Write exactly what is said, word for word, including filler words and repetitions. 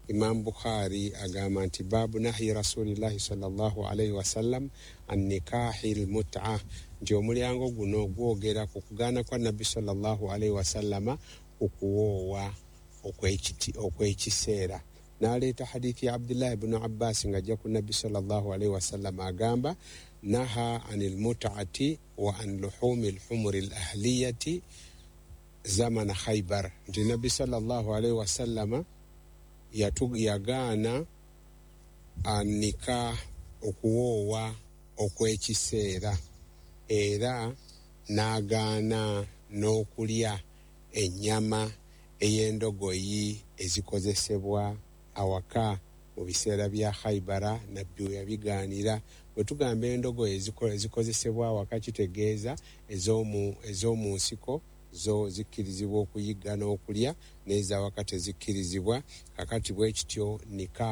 Imam Bukhari agamba nti babu nahi rasulillahi sallallahu alayhi wasallam an nikahil mut'a, nti omulyango guno gwogera ku kugaana kwa nabbi sallallahu alayhi wasallama okuwoowa okwekiseera. N'aleeta hadithi ya Abdullah ibn Abbas nga ajja ku nabbi sallallahu alayhi wasallam agamba naha anil mut'ati wa an luhumi al-humuri al-ahliyati zamana Khaybar, nti nabbi sallallahu alayhi wasallama yagaana anika okuwoowa okwekiseera era n'agaana n'okulya ennyama ey'endogoyi ezikozesebwa awaka mu biseera bya Khaybara. Nabbi we yabigaanira. Bwe tugamba endogoyi ezikozesebwa awaka kitegeeza ez'omu nsiko zo zikkirizibwa okuyigga n'okulya, n'ezawaka tezikkirizibwa. Kakati bwe kityo nika